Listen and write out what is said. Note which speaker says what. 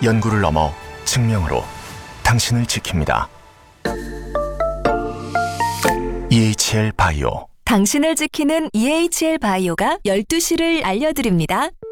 Speaker 1: 연구를 넘어 증명으로 당신을 지킵니다. EHL 바이오.
Speaker 2: 당신을 지키는 EHL 바이오가 12시를 알려드립니다.